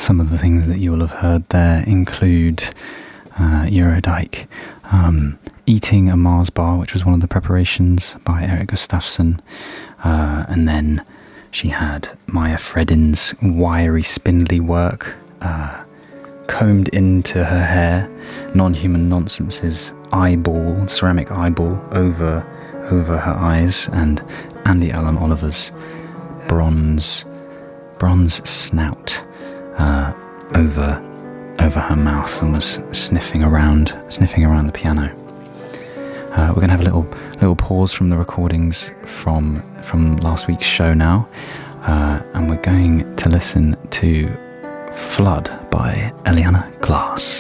Some of the things that you will have heard there include Eurodyke eating a Mars bar, which was one of the preparations by Eric Gustafsson, and then she had Maya Fredin's wiry, spindly work combed into her hair, Non-Human Nonsense's eyeball, ceramic eyeball over her eyes, and Andy Allen Oliver's bronze snout over her mouth, and was sniffing around the piano. We're going to have a little pause from the recordings from last week's show now, and we're going to listen to Flood by Eliana Glass.